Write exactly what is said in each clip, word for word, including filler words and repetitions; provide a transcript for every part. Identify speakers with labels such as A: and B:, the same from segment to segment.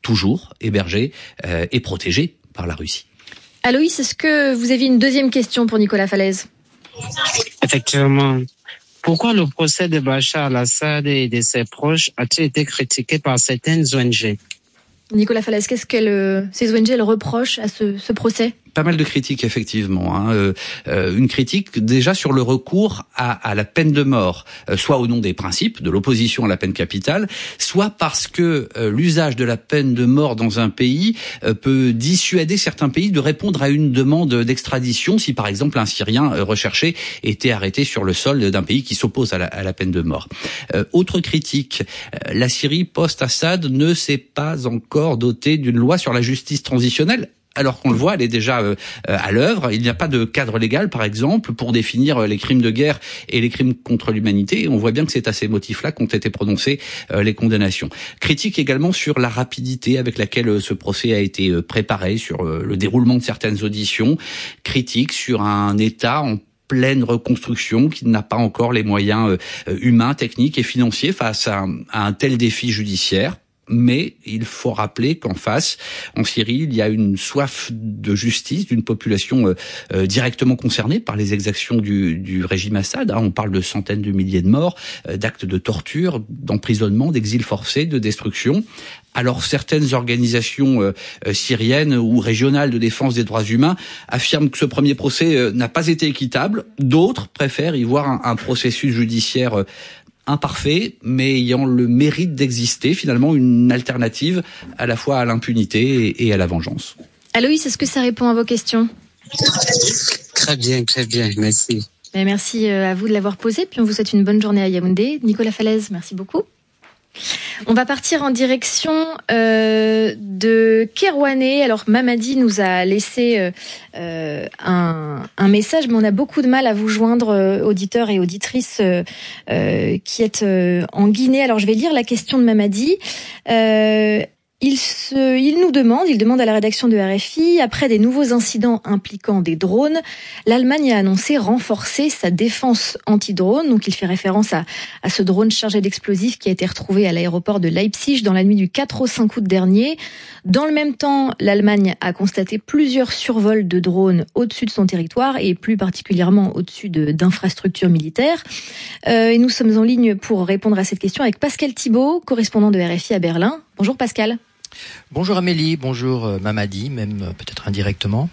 A: toujours hébergés euh, et protégés par la Russie.
B: Aloïs, est-ce que vous aviez une deuxième question pour Nicolas Falaise ?
C: Effectivement. Pourquoi le procès de Bachar al-Assad et de ses proches a-t-il été critiqué par certaines O N G ?
B: Nicolas Falaise, qu'est-ce que ces O N G elles reprochent à ce, ce procès ?
A: Pas mal de critiques, effectivement. Hein. Euh, euh, une critique déjà sur le recours à, à la peine de mort, euh, soit au nom des principes de l'opposition à la peine capitale, soit parce que euh, l'usage de la peine de mort dans un pays euh, peut dissuader certains pays de répondre à une demande d'extradition si, par exemple, un Syrien euh, recherché était arrêté sur le sol d'un pays qui s'oppose à la, à la peine de mort. Euh, autre critique, euh, la Syrie post-Assad ne s'est pas encore dotée d'une loi sur la justice transitionnelle, alors qu'on le voit, elle est déjà euh, à l'œuvre. Il n'y a pas de cadre légal, par exemple, pour définir les crimes de guerre et les crimes contre l'humanité. Et on voit bien que c'est à ces motifs-là qu'ont été prononcées euh, les condamnations. Critique également sur la rapidité avec laquelle euh, ce procès a été euh, préparé, sur euh, le déroulement de certaines auditions. Critique sur un État en pleine reconstruction, qui n'a pas encore les moyens euh, humains, techniques et financiers face à, à un tel défi judiciaire. Mais il faut rappeler qu'en face, en Syrie, il y a une soif de justice d'une population euh, euh, directement concernée par les exactions du, du régime Assad. Hein. On parle de centaines de milliers de morts, euh, d'actes de torture, d'emprisonnement, d'exil forcé, de destruction. Alors certaines organisations euh, euh, syriennes ou régionales de défense des droits humains affirment que ce premier procès euh, n'a pas été équitable. D'autres préfèrent y voir un, un processus judiciaire euh, imparfait, mais ayant le mérite d'exister, finalement une alternative à la fois à l'impunité et à la vengeance.
B: Aloïs, est-ce que ça répond à vos questions ?
C: Très bien, très bien, merci.
B: Mais merci à vous de l'avoir posé, puis on vous souhaite une bonne journée à Yaoundé. Nicolas Falaise, merci beaucoup. On va partir en direction euh, de Kerouané. Alors Mamadi nous a laissé euh, un, un message, mais on a beaucoup de mal à vous joindre, euh, auditeurs et auditrices euh, euh, qui êtes euh, en Guinée. Alors je vais lire la question de Mamadi. Euh, Il, se, il nous demande, il demande à la rédaction de R F I, après des nouveaux incidents impliquant des drones, l'Allemagne a annoncé renforcer sa défense anti-drone. Donc il fait référence à, à ce drone chargé d'explosifs qui a été retrouvé à l'aéroport de Leipzig dans la nuit du quatre au cinq août dernier. Dans le même temps, l'Allemagne a constaté plusieurs survols de drones au-dessus de son territoire et plus particulièrement au-dessus de, d'infrastructures militaires. Euh, et nous sommes en ligne pour répondre à cette question avec Pascal Thibault, correspondant de R F I à Berlin. Bonjour Pascal.
D: Bonjour Amélie, bonjour Mamadi, même peut-être indirectement.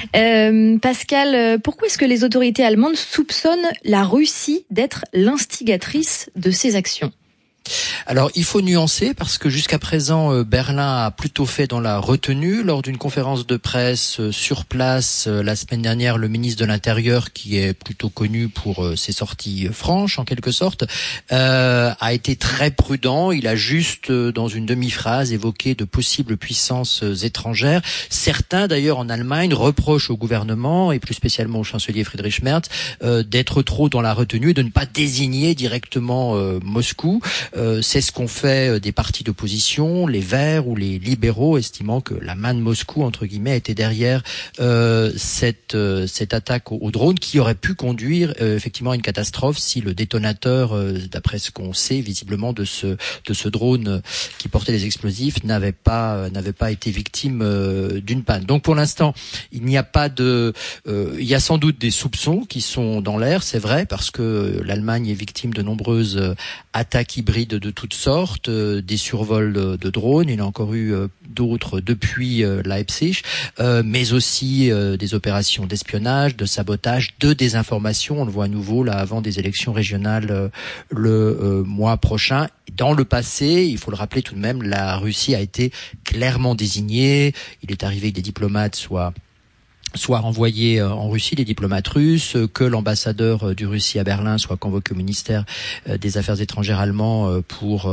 B: Euh, Pascal, pourquoi est-ce que les autorités allemandes soupçonnent la Russie d'être l'instigatrice de ces actions ?
D: Alors, il faut nuancer parce que jusqu'à présent, Berlin a plutôt fait dans la retenue. Lors d'une conférence de presse sur place la semaine dernière, le ministre de l'Intérieur, qui est plutôt connu pour ses sorties franches en quelque sorte, euh, a été très prudent. Il a juste, dans une demi-phrase, évoqué de possibles puissances étrangères. Certains, d'ailleurs, en Allemagne, reprochent au gouvernement, et plus spécialement au chancelier Friedrich Merz, euh, d'être trop dans la retenue et de ne pas désigner directement euh, Moscou. Euh, c'est ce qu'ont fait des partis d'opposition, les Verts ou les libéraux, estimant que la main de Moscou, entre guillemets, était derrière euh, cette, euh, cette attaque au, au drone qui aurait pu conduire euh, effectivement à une catastrophe si le détonateur, euh, d'après ce qu'on sait visiblement de ce, de ce drone qui portait des explosifs, n'avait pas, euh, n'avait pas été victime euh, d'une panne. Donc pour l'instant, il n'y a pas de... Euh, il y a sans doute des soupçons qui sont dans l'air, c'est vrai, parce que l'Allemagne est victime de nombreuses euh, attaques hybrides de toutes sortes, euh, des survols de, de drones, il y en a encore eu euh, d'autres depuis euh, Leipzig, euh, mais aussi euh, des opérations d'espionnage, de sabotage, de désinformation, on le voit à nouveau là avant des élections régionales euh, le euh, mois prochain. Dans le passé, il faut le rappeler tout de même, la Russie a été clairement désignée, il est arrivé que des diplomates soient soit renvoyés en Russie, les diplomates russes, que l'ambassadeur du Russie à Berlin soit convoqué au ministère des Affaires étrangères allemand pour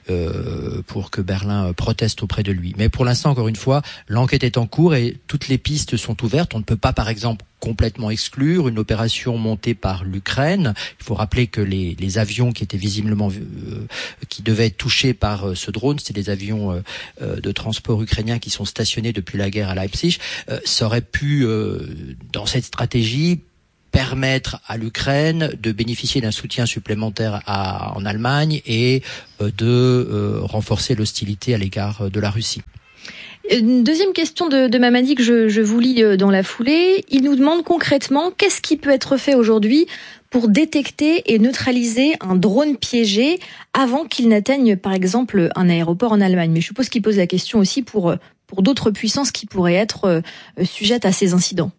D: pour que Berlin proteste auprès de lui. Mais pour l'instant, encore une fois, l'enquête est en cours et toutes les pistes sont ouvertes. On ne peut pas, par exemple, complètement exclure une opération montée par l'Ukraine. Il faut rappeler que les, les avions qui étaient visiblement euh, qui devaient être touchés par euh, ce drone, c'est des avions euh, de transport ukrainiens qui sont stationnés depuis la guerre à Leipzig. Euh, ça aurait pu, euh, dans cette stratégie, permettre à l'Ukraine de bénéficier d'un soutien supplémentaire à, en Allemagne et euh, de euh, renforcer l'hostilité à l'égard de la Russie.
B: Une deuxième question de, de Mamadi que je, je vous lis dans la foulée. Il nous demande concrètement qu'est-ce qui peut être fait aujourd'hui pour détecter et neutraliser un drone piégé avant qu'il n'atteigne par exemple un aéroport en Allemagne. Mais je suppose qu'il pose la question aussi pour, pour d'autres puissances qui pourraient être sujettes à ces incidents.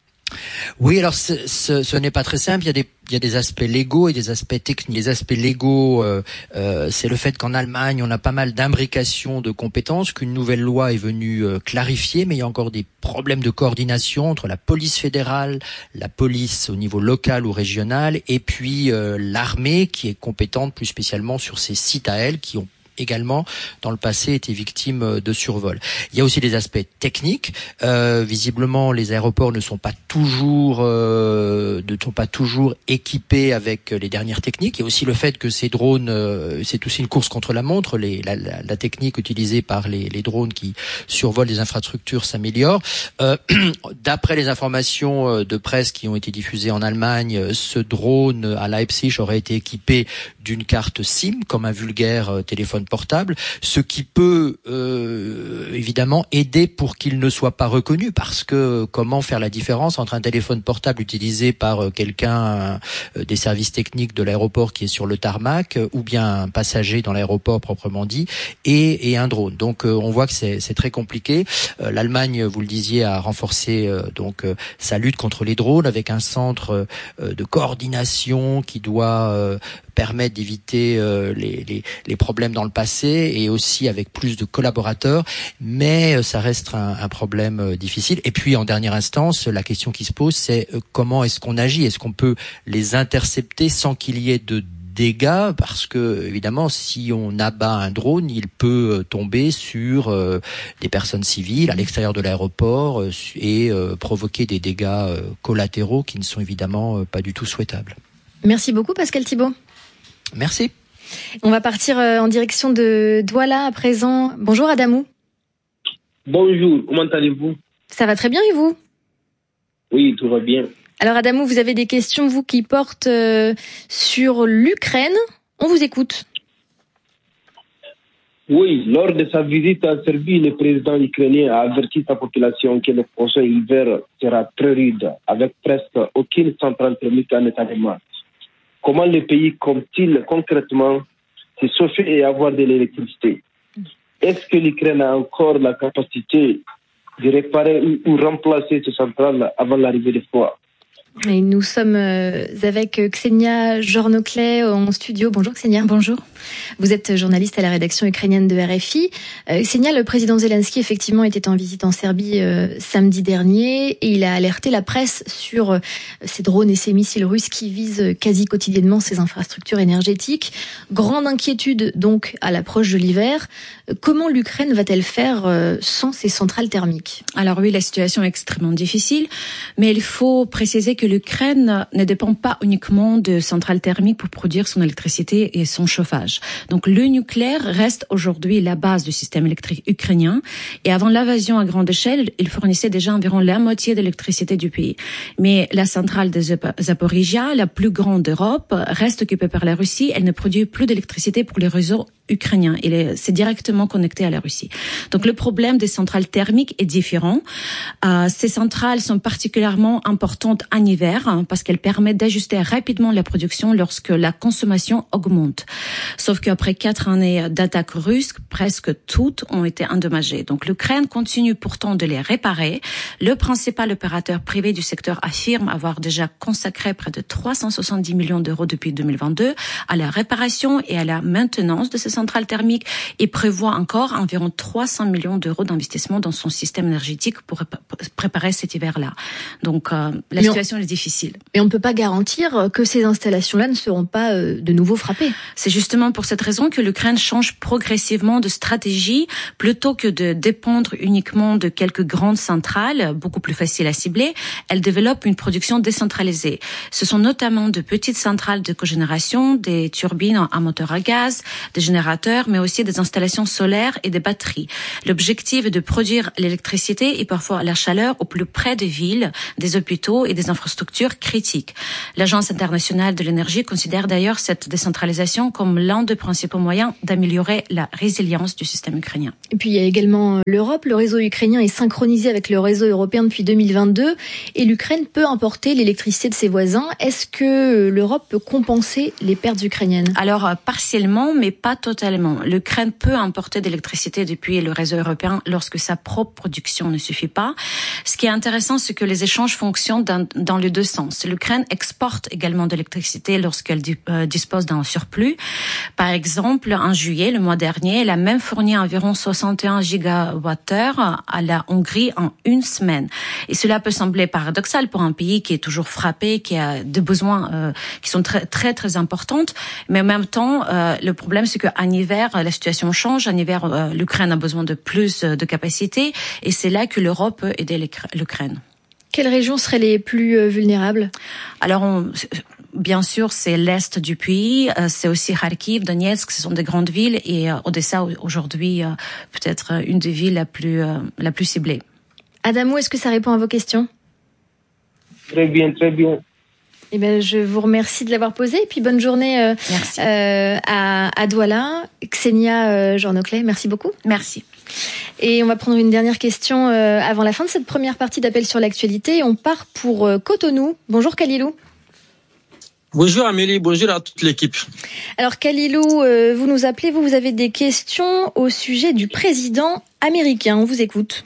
D: Oui, alors ce, ce, ce n'est pas très simple. Il y a des il y a des aspects légaux et des aspects techniques. Les aspects légaux, euh, euh, c'est le fait qu'en Allemagne, on a pas mal d'imbrication de compétences, qu'une nouvelle loi est venue euh, clarifier, mais il y a encore des problèmes de coordination entre la police fédérale, la police au niveau local ou régional, et puis euh, l'armée qui est compétente plus spécialement sur ces sites à elle qui ont également dans le passé été victimes de survol. Il y a aussi des aspects techniques. Euh, visiblement, les aéroports ne sont pas toujours euh, ne sont pas toujours équipés avec les dernières techniques. Il y a aussi le fait que ces drones, euh, c'est aussi une course contre la montre. Les, la, la, la technique utilisée par les, les drones qui survolent les infrastructures s'améliore. Euh, d'après les informations de presse qui ont été diffusées en Allemagne, ce drone à Leipzig aurait été équipé d'une carte SIM comme un vulgaire téléphone portable, ce qui peut euh, évidemment aider pour qu'il ne soit pas reconnu, parce que comment faire la différence entre un téléphone portable utilisé par quelqu'un euh, des services techniques de l'aéroport qui est sur le tarmac, euh, ou bien un passager dans l'aéroport proprement dit, et, et un drone. Donc euh, on voit que c'est, c'est très compliqué. Euh, L'Allemagne, vous le disiez, a renforcé euh, donc euh, sa lutte contre les drones avec un centre euh, de coordination qui doit euh, permettre d'éviter euh, les, les, les problèmes dans le passé, et aussi avec plus de collaborateurs, mais euh, ça reste un, un problème euh, difficile. Et puis en dernière instance, la question qui se pose, c'est euh, comment est-ce qu'on agit? Est-ce qu'on peut les intercepter sans qu'il y ait de dégâts? Parce que évidemment, si on abat un drone, il peut tomber sur euh, des personnes civiles à l'extérieur de l'aéroport euh, et euh, provoquer des dégâts euh, collatéraux qui ne sont évidemment euh, pas du tout souhaitables.
B: Merci beaucoup Pascal Thibault.
D: Merci.
B: On va partir en direction de Douala à présent. Bonjour Adamou.
E: Bonjour, comment allez-vous?
B: Ça va très bien et vous?
E: Oui, tout va bien.
B: Alors Adamou, vous avez des questions, vous, qui portent euh, sur l'Ukraine. On vous écoute.
E: Oui, lors de sa visite en Serbie, le président ukrainien a averti sa population que le prochain hiver sera très rude, avec presque aucune centrale thermique en état de marche. Comment le pays compte-t-il concrètement se chauffer et avoir de l'électricité? Est-ce que l'Ukraine a encore la capacité de réparer ou remplacer ces centrales avant l'arrivée des froids?
B: Et nous sommes avec Ksenia Jornoklet en studio. Bonjour Ksenia.
F: Bonjour.
B: Vous êtes journaliste à la rédaction ukrainienne de R F I. Euh, Ksenia, le président Zelensky effectivement était en visite en Serbie euh, samedi dernier et il a alerté la presse sur euh, ces drones et ces missiles russes qui visent quasi quotidiennement ces infrastructures énergétiques. Grande inquiétude donc à l'approche de l'hiver. Euh, comment l'Ukraine va-t-elle faire euh, sans ces centrales thermiques?
F: Alors oui, la situation est extrêmement difficile, mais il faut préciser que l'Ukraine ne dépend pas uniquement de centrales thermiques pour produire son électricité et son chauffage. Donc le nucléaire reste aujourd'hui la base du système électrique ukrainien, et avant l'invasion à grande échelle, il fournissait déjà environ la moitié de l'électricité du pays. Mais la centrale de Zaporizhzhia, la plus grande d'Europe, reste occupée par la Russie. Elle ne produit plus d'électricité pour les réseaux ukrainiens. Il est, c'est directement connecté à la Russie. Donc le problème des centrales thermiques est différent. Euh, ces centrales sont particulièrement importantes en hiver hein, parce qu'elles permettent d'ajuster rapidement la production lorsque la consommation augmente. Sauf qu'après quatre années d'attaques russes, presque toutes ont été endommagées. Donc l'Ukraine continue pourtant de les réparer. Le principal opérateur privé du secteur affirme avoir déjà consacré près de trois cent soixante-dix millions d'euros depuis deux mille vingt-deux à la réparation et à la maintenance de ces centrales thermiques et prévoit encore environ trois cents millions d'euros d'investissement dans son système énergétique pour préparer cet hiver-là. Donc euh, la
B: mais
F: situation
B: on,
F: est difficile.
B: Et on ne peut pas garantir que ces installations-là ne seront pas euh, de nouveau frappées.
F: C'est justement pour cette raison que l'Ukraine change progressivement de stratégie. Plutôt que de dépendre uniquement de quelques grandes centrales, beaucoup plus faciles à cibler, elle développe une production décentralisée. Ce sont notamment de petites centrales de cogénération, des turbines à moteur à gaz, des générateurs générateurs, mais aussi des installations solaires et des batteries. L'objectif est de produire l'électricité et parfois la chaleur au plus près des villes, des hôpitaux et des infrastructures critiques. L'Agence internationale de l'énergie considère d'ailleurs cette décentralisation comme l'un des principaux moyens d'améliorer la résilience du système ukrainien.
B: Et puis il y a également l'Europe. Le réseau ukrainien est synchronisé avec le réseau européen depuis deux mille vingt-deux et l'Ukraine peut importer l'électricité de ses voisins. Est-ce que l'Europe peut compenser les pertes ukrainiennes?
F: Alors partiellement, mais pas totalement. L'Ukraine peut importer de l'électricité depuis le réseau européen lorsque sa propre production ne suffit pas. Ce qui est intéressant, c'est que les échanges fonctionnent dans, dans les deux sens. L'Ukraine exporte également de l'électricité lorsqu'elle euh, dispose d'un surplus. Par exemple, en juillet, le mois dernier, elle a même fourni environ soixante et un gigawattheures à la Hongrie en une semaine. Et cela peut sembler paradoxal pour un pays qui est toujours frappé, qui a des besoins euh, qui sont très très très importantes. Mais en même temps, euh, le problème, c'est qu'en hiver, la situation change. En hiver, euh, l'Ukraine a besoin de plus de capacité. Et c'est là que l'Europe peut aider l'Ukraine.
B: Quelles régions seraient les plus vulnérables?
F: Alors, on, bien sûr, c'est l'est du pays. C'est aussi Kharkiv, Donetsk. Ce sont des grandes villes. Et Odessa, aujourd'hui, peut-être une des villes la plus, la plus ciblée.
B: Adamou, est-ce que ça répond à vos questions?
E: Très bien, très bien.
B: Eh ben, je vous remercie de l'avoir posé. Et puis, bonne journée euh, euh, à, à Douala. Xenia euh, Jornoclet, merci beaucoup.
F: Merci.
B: Et on va prendre une dernière question euh, avant la fin de cette première partie d'appel sur l'actualité. On part pour euh, Cotonou. Bonjour Khalilou.
G: Bonjour Amélie, bonjour à toute l'équipe.
B: Alors Khalilou, euh, vous nous appelez, vous, vous avez des questions au sujet du président américain. On vous écoute.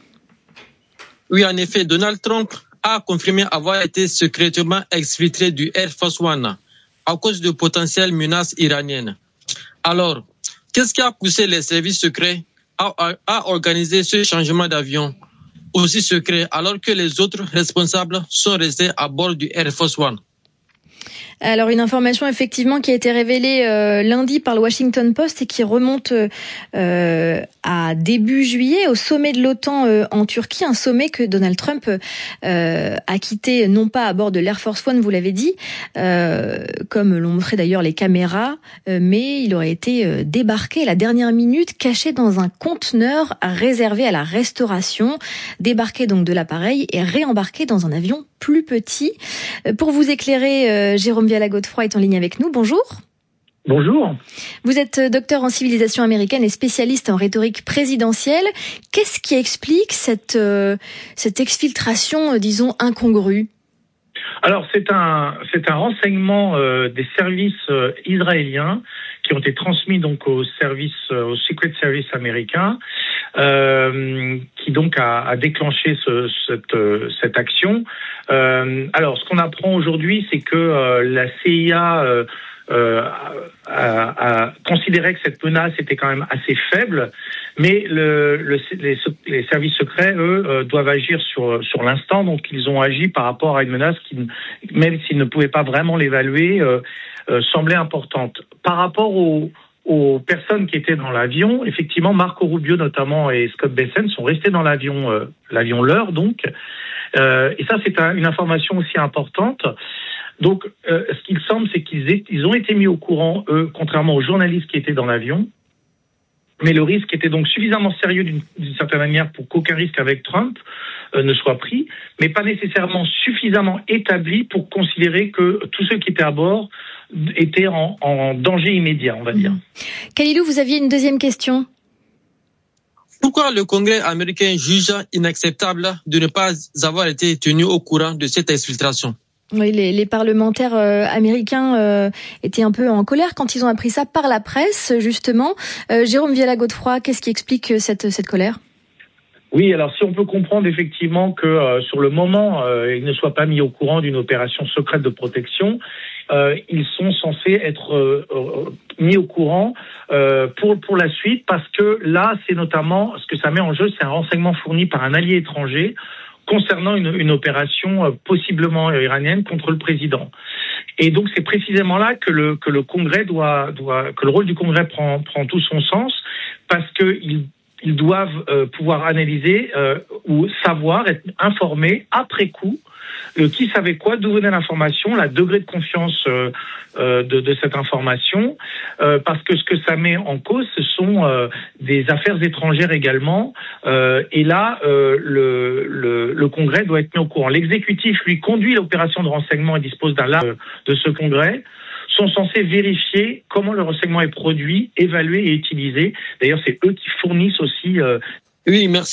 G: Oui, en effet, Donald Trump a confirmé avoir été secrètement exfiltré du Air Force One à cause de potentielles menaces iraniennes. Alors, qu'est-ce qui a poussé les services secrets à, à, à organiser ce changement d'avion aussi secret alors que les autres responsables sont restés à bord du Air Force One?
B: Alors une information effectivement qui a été révélée euh, lundi par le Washington Post et qui remonte euh, à début juillet au sommet de l'OTAN euh, en Turquie, un sommet que Donald Trump euh, a quitté non pas à bord de l'Air Force One, vous l'avez dit, euh, comme l'ont montré d'ailleurs les caméras, euh, mais il aurait été euh, débarqué à la dernière minute, caché dans un conteneur réservé à la restauration, débarqué donc de l'appareil et réembarqué dans un avion plus petit. Pour vous éclairer, euh, Jérôme Viala-Godefroy est en ligne avec nous. Bonjour.
H: Bonjour.
B: Vous êtes docteur en civilisation américaine et spécialiste en rhétorique présidentielle. Qu'est-ce qui explique cette, euh, cette exfiltration, euh, disons, incongrue ?
H: Alors, c'est un, c'est un renseignement euh, des services euh, israéliens qui ont été transmis donc au service, euh, au Secret Service américain, euh, qui donc a, a déclenché ce, cette, euh, cette action. Euh, alors, ce qu'on apprend aujourd'hui, c'est que euh, la C I A euh, euh, a, a considéré que cette menace était quand même assez faible, mais le, le, les, les services secrets, eux, euh, doivent agir sur, sur l'instant, donc ils ont agi par rapport à une menace qui, même s'ils ne pouvaient pas vraiment l'évaluer, euh, euh, semblait importante. Par rapport aux, aux personnes qui étaient dans l'avion, effectivement, Marco Rubio notamment et Scott Bessent sont restés dans l'avion, euh, l'avion leur donc, euh, et ça c'est un, une information aussi importante. Donc, euh, ce qu'il semble, c'est qu'ils aient, ils ont été mis au courant, eux, contrairement aux journalistes qui étaient dans l'avion. Mais le risque était donc suffisamment sérieux d'une, d'une certaine manière pour qu'aucun risque avec Trump euh, ne soit pris, mais pas nécessairement suffisamment établi pour considérer que tous ceux qui étaient à bord étaient en, en danger immédiat, on va dire.
B: Mmh. Khalilou, vous aviez une deuxième question.
G: Pourquoi le Congrès américain juge inacceptable de ne pas avoir été tenu au courant de cette exfiltration ?
B: Oui, les, les parlementaires euh, américains euh, étaient un peu en colère quand ils ont appris ça par la presse, justement. Euh, Jérôme Viala-Godefroy, qu'est-ce qui explique cette, cette colère ?
H: Oui, alors si on peut comprendre effectivement que euh, sur le moment, euh, ils ne soient pas mis au courant d'une opération secrète de protection, euh, ils sont censés être euh, euh, mis au courant euh, pour pour la suite, parce que là, c'est notamment ce que ça met en jeu, c'est un renseignement fourni par un allié étranger concernant une, une opération euh, possiblement iranienne contre le président. Et donc c'est précisément là que le que le Congrès doit doit que le rôle du Congrès prend prend tout son sens, parce que ils ils doivent euh, pouvoir analyser euh, ou savoir, être informés après coup le qui savait quoi, d'où venait l'information, la degré de confiance euh, euh, de, de cette information, euh, parce que ce que ça met en cause, ce sont euh, des affaires étrangères également, euh, et là, euh, le, le, le Congrès doit être mis au courant. L'exécutif, lui, conduit l'opération de renseignement et dispose d'un large de ce Congrès, sont censés vérifier comment le renseignement est produit, évalué et utilisé. D'ailleurs, c'est eux qui fournissent aussi... Euh...
G: Oui, merci.